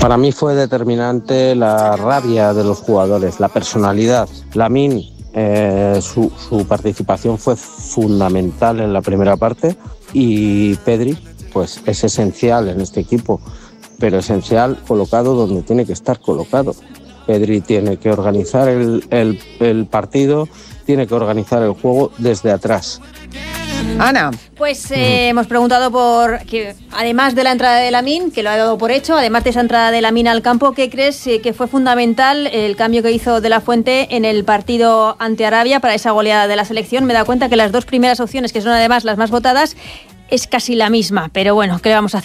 Para mí fue determinante la rabia de los jugadores, la personalidad. Lamine, su participación fue fundamental en la primera parte y Pedri, pues es esencial en este equipo, pero esencial colocado donde tiene que estar colocado. Pedri tiene que organizar el partido, tiene que organizar el juego desde atrás. Ana. Pues hemos preguntado por que, además de la entrada de Lamine, que lo ha dado por hecho, además de esa entrada de Lamine al campo, ¿qué crees que fue fundamental el cambio que hizo De la Fuente en el partido ante Arabia para esa goleada de la selección? Me he dado cuenta que las dos primeras opciones, que son además las más votadas, es casi la misma, pero bueno, ¿qué le vamos a hacer?